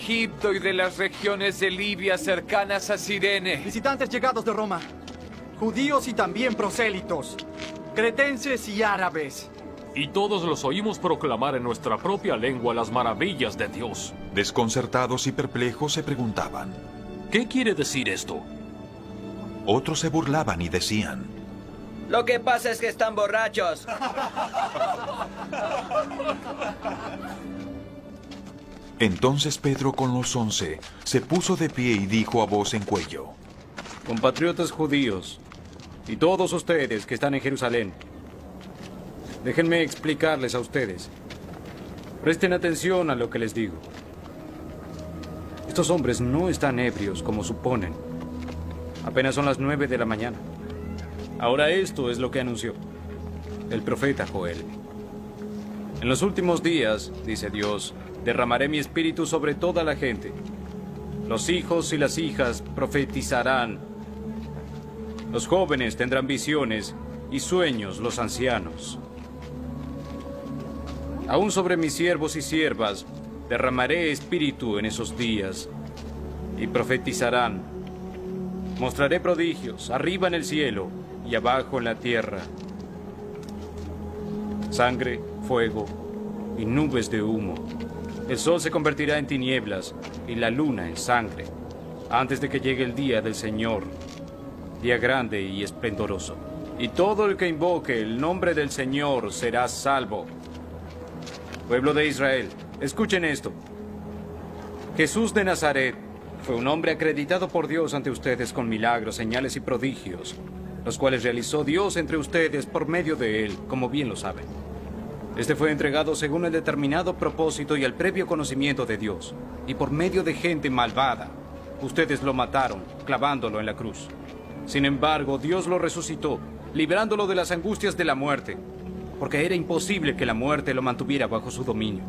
Egipto y de las regiones de Libia cercanas a Cirene. Visitantes llegados de Roma, judíos y también prosélitos, cretenses y árabes. Y todos los oímos proclamar en nuestra propia lengua las maravillas de Dios. Desconcertados y perplejos se preguntaban: ¿qué quiere decir esto? Otros se burlaban y decían: lo que pasa es que están borrachos. Entonces Pedro con los 11 se puso de pie y dijo a voz en cuello: compatriotas judíos, y todos ustedes que están en Jerusalén, déjenme explicarles a ustedes. Presten atención a lo que les digo. Estos hombres no están ebrios como suponen. Apenas son las 9 de la mañana. Ahora esto es lo que anunció el profeta Joel. En los últimos días, dice Dios, derramaré mi espíritu sobre toda la gente. Los hijos y las hijas profetizarán. Los jóvenes tendrán visiones y sueños los ancianos. Aún sobre mis siervos y siervas derramaré espíritu en esos días y profetizarán. Mostraré prodigios arriba en el cielo y abajo en la tierra. Sangre, fuego y nubes de humo. El sol se convertirá en tinieblas y la luna en sangre, antes de que llegue el día del Señor, día grande y esplendoroso. Y todo el que invoque el nombre del Señor será salvo. Pueblo de Israel, escuchen esto. Jesús de Nazaret fue un hombre acreditado por Dios ante ustedes con milagros, señales y prodigios, los cuales realizó Dios entre ustedes por medio de él, como bien lo saben. Este fue entregado según el determinado propósito y el previo conocimiento de Dios, y por medio de gente malvada, ustedes lo mataron, clavándolo en la cruz. Sin embargo, Dios lo resucitó, librándolo de las angustias de la muerte, porque era imposible que la muerte lo mantuviera bajo su dominio.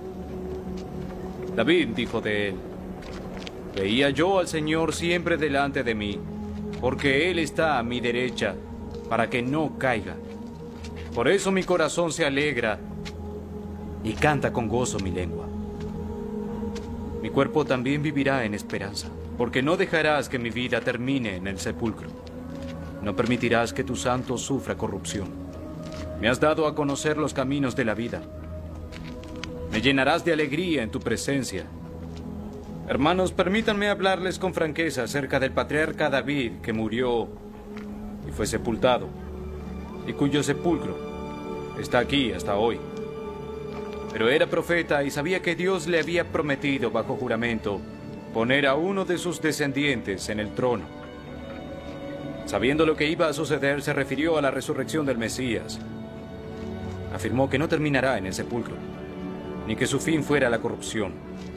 David dijo de él: veía yo al Señor siempre delante de mí, porque Él está a mi derecha, para que no caiga. Por eso mi corazón se alegra y canta con gozo mi lengua. Mi cuerpo también vivirá en esperanza, porque no dejarás que mi vida termine en el sepulcro. No permitirás que tu santo sufra corrupción. Me has dado a conocer los caminos de la vida. Me llenarás de alegría en tu presencia. Hermanos, permítanme hablarles con franqueza acerca del patriarca David, que murió y fue sepultado, y cuyo sepulcro está aquí hasta hoy. Pero era profeta y sabía que Dios le había prometido bajo juramento poner a uno de sus descendientes en el trono. Sabiendo lo que iba a suceder, se refirió a la resurrección del Mesías. Afirmó que no terminará en el sepulcro, ni que su fin fuera la corrupción.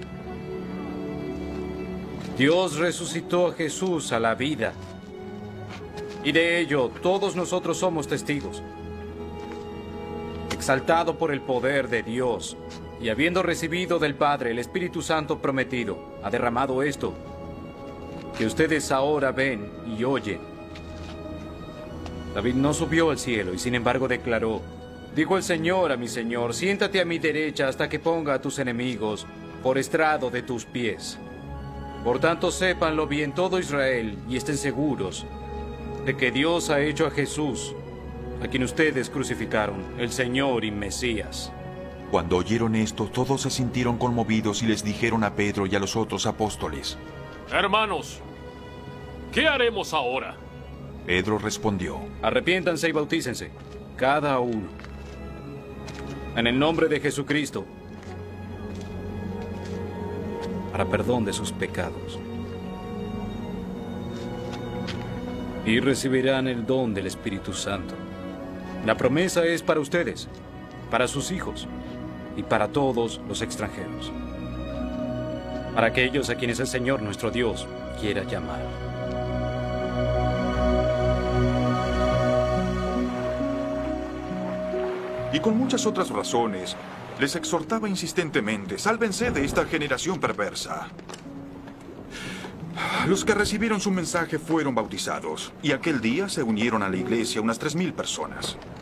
Dios resucitó a Jesús a la vida, y de ello todos nosotros somos testigos. Exaltado por el poder de Dios, y habiendo recibido del Padre el Espíritu Santo prometido, ha derramado esto, que ustedes ahora ven y oyen. David no subió al cielo, y sin embargo declaró: dijo el Señor a mi Señor, siéntate a mi derecha hasta que ponga a tus enemigos por estrado de tus pies. Por tanto, sépanlo bien todo Israel y estén seguros de que Dios ha hecho a Jesús, a quien ustedes crucificaron, el Señor y Mesías. Cuando oyeron esto, todos se sintieron conmovidos y les dijeron a Pedro y a los otros apóstoles: hermanos, ¿qué haremos ahora? Pedro respondió: arrepiéntanse y bautícense, cada uno, en el nombre de Jesucristo, para perdón de sus pecados. Y recibirán el don del Espíritu Santo. La promesa es para ustedes, para sus hijos y para todos los extranjeros, para aquellos a quienes el Señor nuestro Dios quiera llamar. Y con muchas otras razones, les exhortaba insistentemente: sálvense de esta generación perversa. Los que recibieron su mensaje fueron bautizados, y aquel día se unieron a la iglesia unas 3,000 personas.